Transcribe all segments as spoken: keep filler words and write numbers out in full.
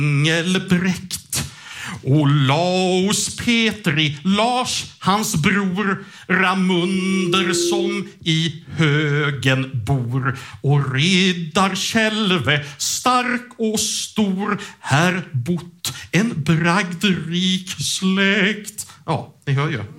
Engelbrekt, Olaus Petri, Lars, hans bror, Ramunder som i högen bor, och riddar Kälve, stark och stor, här bott en bragdrik släkt. Ja, ni hör ju.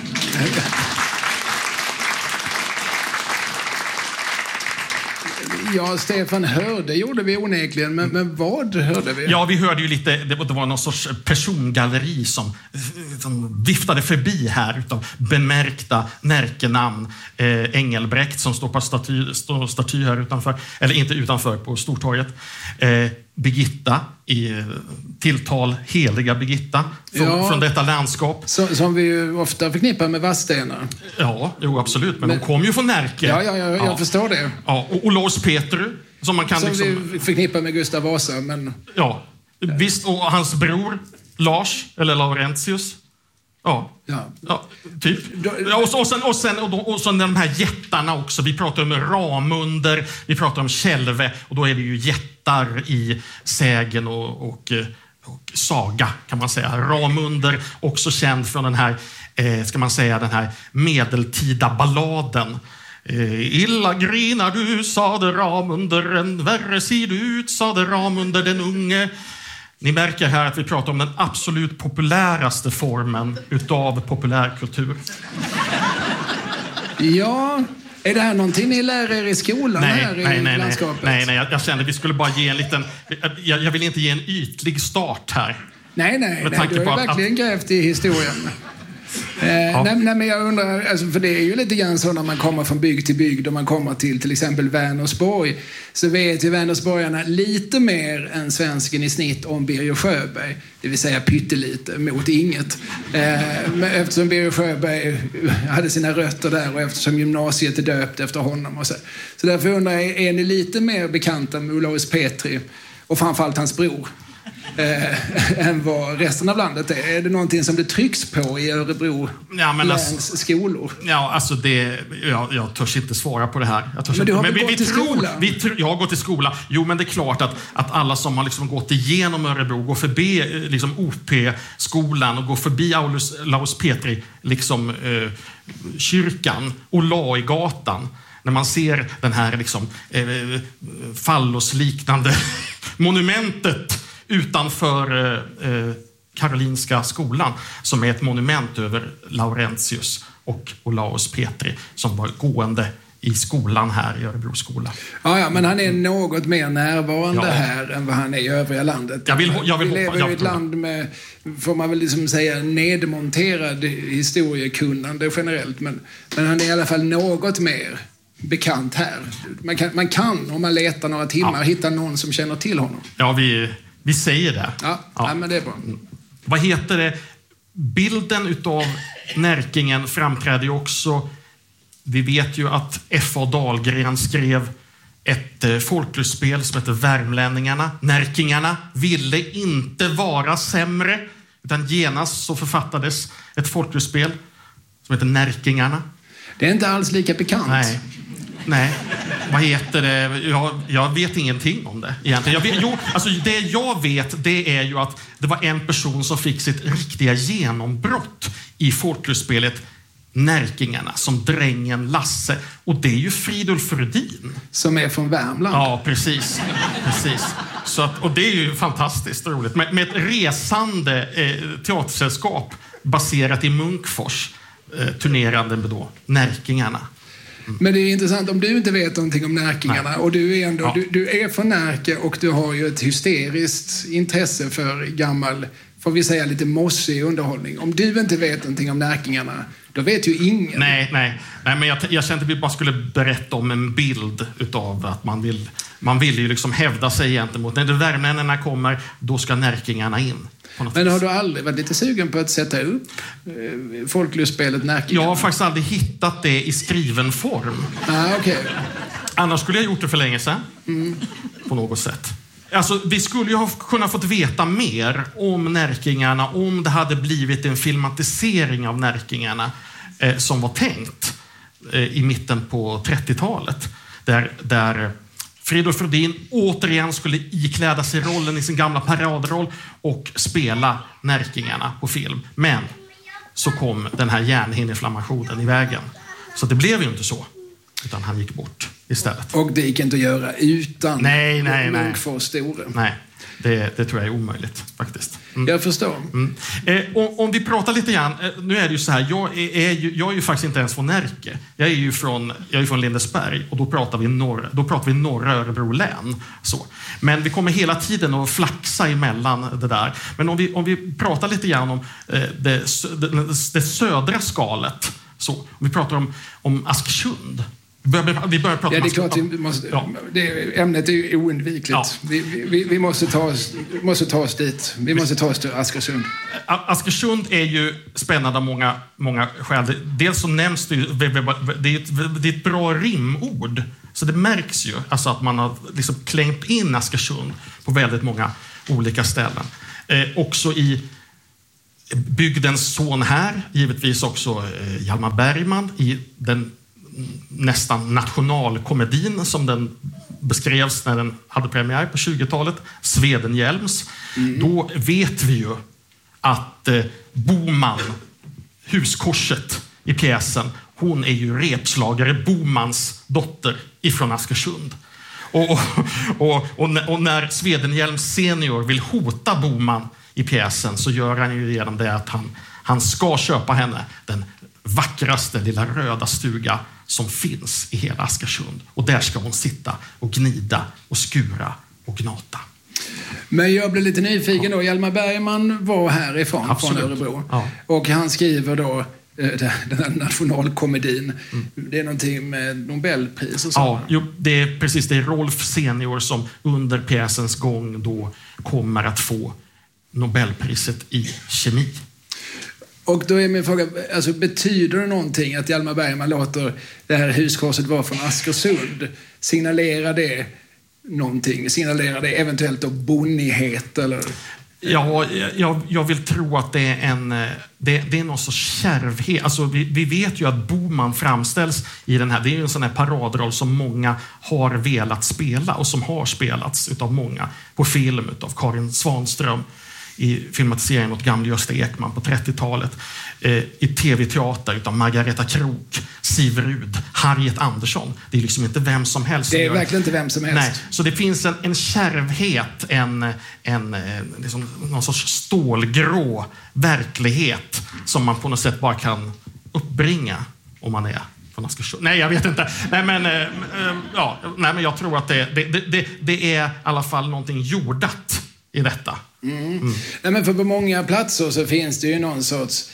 Ja, Stefan, hörde gjorde vi onekligen, men, men vad hörde vi? Ja, vi hörde ju lite, det var någon sorts persongalleri som, som viftade förbi här utav bemärkta närkenamn. Eh, Engelbrekt som står på staty, står staty här utanför, eller inte utanför, på Stortorget. Eh, Birgitta, i tilltal heliga Birgitta från, ja, från detta landskap. Så, som vi ju ofta förknippar med Vadstena. Ja, jo, absolut. Men, men de kom ju från Närke. Ja, ja, ja, jag ja. förstår det. Ja, och Olaus Petru, som man kan som liksom... vi förknippar med Gustav Vasa, men... Ja, visst. Och hans bror, Lars, eller Laurentius. Ja, ja. ja typ. Ja, och, och, sen, och, sen, och, då, och sen de här jättarna också. Vi pratar om Ramunder, vi pratar om Kälve, och då är det ju jättar i sägen och, och, och saga, kan man säga. Ramunder, också känd från den här, eh, ska man säga, den här medeltida balladen. Eh, illa grinar du, sade Ramunder, en värre ser du ut, sade Ramunder den unge. Ni märker här att vi pratar om den absolut populäraste formen utav populärkultur. Ja, är det här någonting ni lär er i skolan nej, här nej, i nej, landskapet? Nej, nej, jag, jag kände att vi skulle bara ge en liten... Jag, jag vill inte ge en ytlig start här. Nej, nej, nej du har ju verkligen att... grävt i historien. Eh, ja. nej, nej, men jag undrar, alltså, för det är ju lite grann så när man kommer från bygd till bygd och man kommer till till exempel Vänersborg, så vet ju Vänersborgarna lite mer än svensken i snitt om Birger Sjöberg, det vill säga pyttelite mot inget. Eh, eftersom Birger Sjöberg hade sina rötter där och eftersom gymnasiet är döpt efter honom och så. Så därför undrar jag, är ni lite mer bekanta med Olaus Petri och framförallt hans bror? Eh, än vad resten av landet är. Är det någonting som det trycks på i Örebro ja, men läns alltså, skolor? Ja, alltså det... Jag, jag törs inte svara på det här. Jag törs men du har inte, men vi, gått vi till tror, skola? Vi tror, jag har gått till skola. Jo, men det är klart att, att alla som har liksom gått igenom Örebro, går förbi liksom O P-skolan och går förbi Aulus, Laus Petri, liksom eh, kyrkan och la i gatan. När man ser den här liksom eh, fallosliknande monumentet utanför eh, Karolinska skolan, som är ett monument över Laurentius och Olaus Petri som var gående i skolan här i Örebro skola. Ja, ja, men han är något mer närvarande ja. här än vad han är i övriga landet. Jag vill, jag vill Vi hoppa, lever i ett land med, får man väl liksom säga, nedmonterad historiekunnande generellt, men, men han är i alla fall något mer bekant här. Man kan, man kan om man letar några timmar, ja. hitta någon som känner till honom. Ja, vi... Vi säger det. Ja, ja. Nej, men det är bra. Vad heter det? Bilden utav Närkingen framträder ju också. Vi vet ju att F A Dahlgren skrev ett eh, folklustspel som heter Värmlänningarna. Närkingarna ville inte vara sämre, utan genast så författades ett folklustspel som heter Närkingarna. Det är inte alls lika bekant. Nej. Nej, vad heter det? Jag, jag vet ingenting om det egentligen. Jag vet, jo, alltså det jag vet, det är ju att det var en person som fick sitt riktiga genombrott i folklustspelet Närkingarna, som drängen Lasse. Och det är ju Fridolf Rudin. Som är från Värmland. Ja, precis. precis. Så att, och det är ju fantastiskt roligt. Med, med ett resande eh, teatersällskap baserat i Munkfors, eh, turnerande med då Närkingarna. Mm. Men det är intressant, om du inte vet någonting om Närkingarna. Nej. Och du är ändå, ja. du, du är från Närke och du har ju ett hysteriskt intresse för gammal, får vi säga, lite mossig underhållning. Om du inte vet någonting om Närkingarna, då vet ju ingen. Nej, nej. nej men jag, jag kände att vi bara skulle berätta om en bild utav att man vill, man vill ju liksom hävda sig gentemot. När värmlänningarna kommer, då ska Närkingarna in. Men har du aldrig varit lite sugen på att sätta upp eh, folklustspelet Närkingarna? Jag har faktiskt aldrig hittat det i skriven form. Ah, okay. Annars skulle jag gjort det för länge sedan. Mm. På något sätt. Alltså, vi skulle ju ha kunnat fått veta mer om Närkingarna om det hade blivit en filmatisering av Närkingarna eh, som var tänkt eh, i mitten på trettiotalet. Där, där Fridolf Rhodin återigen skulle ikläda sig rollen i sin gamla paradroll och spela Närkingarna på film. Men så kom den här hjärnhinneinflammationen i vägen. Så det blev ju inte så, utan han gick bort istället. Och det gick inte att göra utan nej, nej, nej. Munkfors store. Nej, det, det tror jag är omöjligt faktiskt. Mm. Jag förstår. Mm. Eh, om, om vi pratar lite grann, eh, nu är det ju så här, jag är, är ju, jag är ju faktiskt inte ens från Närke. Jag är ju från, jag är från Lindesberg och då pratar vi norra, då pratar vi norra Örebro län. Så. Men vi kommer hela tiden att flaxa emellan det där. Men om vi, om vi pratar lite grann om eh, det, det, det södra skalet, så, om vi pratar om, om Askersund. Vi börjar, vi börjar prata ja, det är om klart, vi måste, ja. det, ämnet är ju oundvikligt. Ja. Vi, vi, vi måste, ta oss, måste ta oss dit. Vi måste ta oss till Askersund. Askersund är ju spännande av många, många skäl. Dels så nämns det ju, det är ett, det är ett bra rimord. Så det märks ju alltså att man har liksom klängt in Askersund på väldigt många olika ställen. Eh, också i bygdens son här, givetvis också eh, Hjalmar Bergman i den nästan nationalkomedin som den beskrevs när den hade premiär på tjugotalet, Swedenhjelms. Mm. Då vet vi ju att eh, Boman, huskorset i pjäsen, hon är ju repslagare Bomans dotter ifrån Askersund. Och, och, och, och, och när Swedenhjelm senior vill hota Boman i pjäsen så gör han ju genom det att han, han ska köpa henne den vackraste lilla röda stuga som finns i hela Askersund. Och där ska hon sitta och gnida och skura och gnata. Men jag blev lite nyfiken då. Hjalmar Bergman var härifrån, Absolut. från Örebro. Ja. Och han skriver då den här nationalkomedin. Mm. Det är någonting med Nobelpris och så. Ja, jo, det är precis det är Rolf senior som under pjäsens gång då kommer att få Nobelpriset i kemi. Och då är min fråga, alltså, betyder det någonting att Hjalmar Bergman låter det här huskorset vara från Askersund? Signalerar det någonting? Signalerar det eventuellt då bonnighet eller? Ja, jag, jag vill tro att det är en det, det är någon sorts kärvhet. Alltså, vi, vi vet ju att Boman framställs i den här. Det är ju en sån här paradroll som många har velat spela och som har spelats utav många på film utav Karin Svanström i filmatiseringen åt gamle Gösta Ekman på trettiotalet, eh, i tv-teater utav Margareta Krok, Siv Rud, Harriet Andersson. Det är liksom inte vem som helst. Det är verkligen inte vem som helst. Nej, så det finns en, en kärvhet, en, en liksom, någon sorts stålgrå verklighet som man på något sätt bara kan uppbringa om man är från Askersund. Nej, jag vet inte. Nej, men, äh, äh, ja, nej, men jag tror att det, det, det, det är i alla fall någonting jordat i detta. Mm. Mm. Nej, men för på många platser så finns det ju någon sorts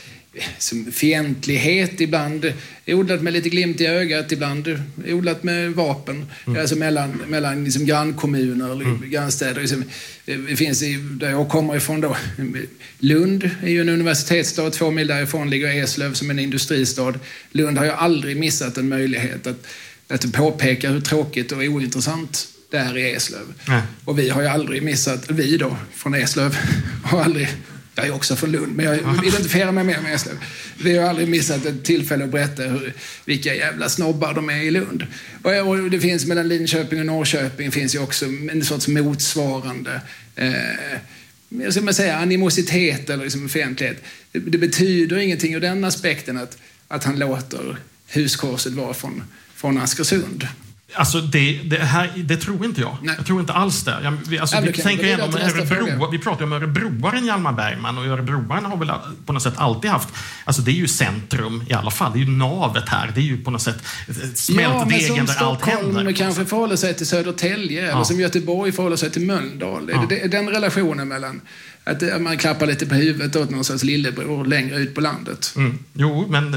fientlighet ibland, odlat med lite glimt i ögat, ibland odlat med vapen, mm. alltså mellan, mellan liksom grannkommuner eller mm. grannstäder. Liksom, det finns i, där jag kommer ifrån då, Lund är ju en universitetsstad, två mil därifrån ligger Eslöv som en industristad. Lund har ju aldrig missat en möjlighet att, att påpeka hur tråkigt och ointressant det här är Eslöv. Nej. Och vi har ju aldrig missat, vi då från Eslöv har aldrig, jag är också från Lund men jag identifierar mig mer med Eslöv. Vi har aldrig missat ett tillfälle att berätta hur, vilka jävla snobbar de är i Lund. Och, och det finns mellan Linköping och Norrköping finns ju också en sorts motsvarande eh, jag ska man säga animositet eller liksom fientlighet. Det, det betyder ingenting ur den aspekten att, att han låter huskorset vara från, från Askersund. Alltså det, det, här, det tror inte jag. Nej. Jag tror inte alls det. Jag, vi, alltså, vi, tänker ändå om Örebro, vi pratar om örebroaren Hjalmar Bergman och örebroaren har väl på något sätt alltid haft, alltså det är ju centrum i alla fall, det är ju navet här, det är ju på något sätt smältdegen ja, där allt händer. Stockholm kanske förhåller sig till Södertälje ja. eller som Göteborg förhåller sig till Mölndal. Ja. Det är den relationen mellan att man klappar lite på huvudet åt någon sorts lillebror längre ut på landet. Mm. Jo, men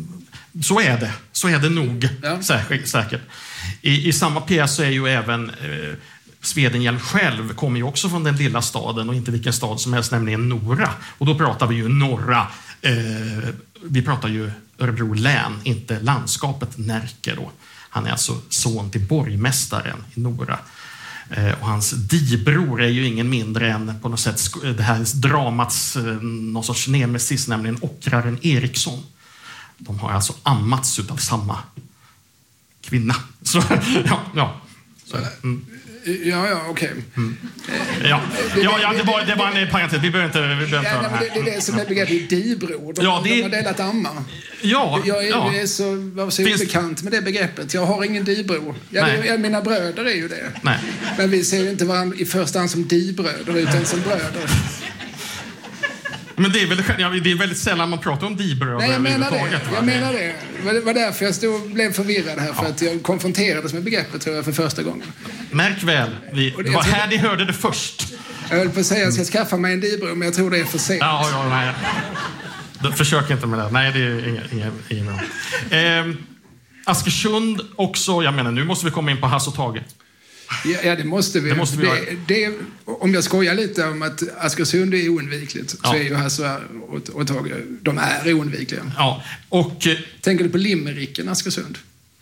så är det. Så är det nog ja. säkert. säkert. I, I samma pjäs så är ju även eh, Swedenhjelm själv kommer ju också från den lilla staden och inte vilken stad som helst, nämligen Nora. Och då pratar vi ju norra, eh, vi pratar ju Örebro län, inte landskapet Närke då. Han är alltså son till borgmästaren i Nora. Eh, och hans dibror är ju ingen mindre än på något sätt det här dramats eh, någon sorts nemesis, nämligen ockraren Eriksson. De har alltså ammats av samma kvinna. Så, ja, ja. Så, mm. Ja, ja, okej. Okay. Mm. Ja, ja, ja det, var, det var en parentes. Vi behöver inte... Vi behöver ja, inte nej, det, det är det som är begreppet dibror. De, ja, det... de har delat ammar. Ja, jag är, ja. är så, var så Finns... obekant med det begreppet. Jag har ingen dibror. Jag, jag, mina bröder är ju det. Nej. Men vi ser ju inte varandra i första hand som dibröder utan som bröder. Men det är, väl, ja, det är väldigt sällan man pratar om dibröder. Nej, jag menar det. Jag menar det. Det var därför jag stod, blev förvirrad här. För ja. att jag konfronterades med begreppet, tror jag, för första gången. Märk väl. Vi, det, det var här ni hörde det först. Jag höll på att säga att jag ska skaffa mig en dibror, men jag tror det är för sent. Ja, ja, nej. Försök inte med det. Nej, det är inget, inget, inget bra. Eh, Askersund också. Jag menar, nu måste vi komma in på Hasse och Tage. Ja, ja, det måste vi. Det måste vi det, det, om jag skojar lite om att Askersund är oundvikligt, ja. så är ju Hasse och, och Tage, de är oundvikliga. Ja, och... Tänker du på Limericken, Askersund?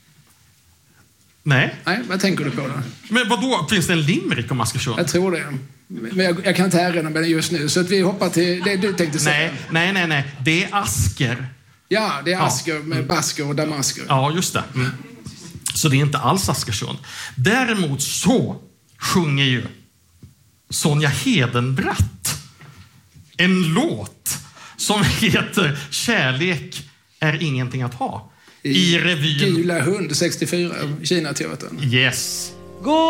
Nej. Nej, vad tänker du på då? Men vad då? Finns det en limerick om Askersund? Jag tror det. Men jag, jag kan inte erinra mig det just nu, så att vi hoppar till det du tänkte säga. Nej, nej, nej, nej. Det är Asker. Ja, det är Asker ja. med basker och damasker. Ja, just det. Mm. Så det är inte alls Askersund. Däremot så sjunger ju Sonja Hedenbratt en låt som heter Kärlek är ingenting att ha. I, I revyn Gula hund sextiofyra, Kinateatern. Yes.